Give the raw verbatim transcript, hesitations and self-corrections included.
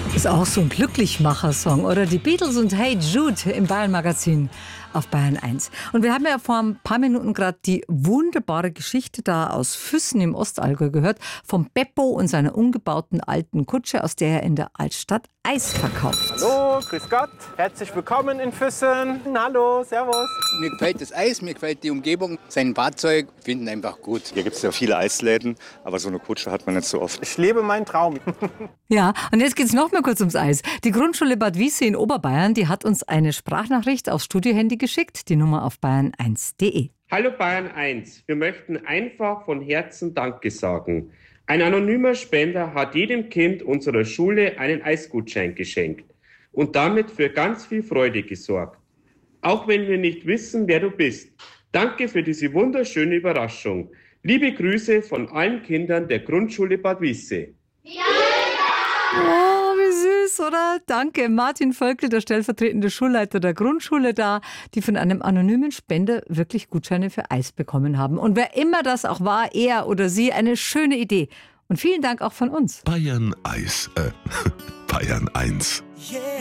Ist auch so ein Glücklichmacher-Song, oder? Die Beatles und Hey Jude im Bayern-Magazin auf Bayern eins. Und wir haben ja vor ein paar Minuten gerade die wunderbare Geschichte da aus Füssen im Ostallgäu gehört, vom Beppo und seiner umgebauten alten Kutsche, aus der er in der Altstadt Eis verkauft. Hallo, grüß Gott, herzlich willkommen in Füssen. Hallo, servus. Mir gefällt das Eis, mir gefällt die Umgebung, sein Fahrzeug, finden einfach gut. Hier gibt es ja viele Eisläden, aber so eine Kutsche hat man nicht so oft. Ich lebe meinen Traum. Ja, und jetzt geht's noch mal kurz ums Eis. Die Grundschule Bad Wiessee in Oberbayern, die hat uns eine Sprachnachricht aufs Studiohandy geschickt, die Nummer auf bayern eins punkt de. Hallo Bayern eins, wir möchten einfach von Herzen Danke sagen. Ein anonymer Spender hat jedem Kind unserer Schule einen Eisgutschein geschenkt und damit für ganz viel Freude gesorgt. Auch wenn wir nicht wissen, wer du bist. Danke für diese wunderschöne Überraschung. Liebe Grüße von allen Kindern der Grundschule Bad Wiessee. Oh, wie süß, oder? Danke, Martin Völkel, der stellvertretende Schulleiter der Grundschule da, die von einem anonymen Spender wirklich Gutscheine für Eis bekommen haben. Und wer immer das auch war, er oder sie, eine schöne Idee. Und vielen Dank auch von uns. Bayern Eis, äh, Bayern eins.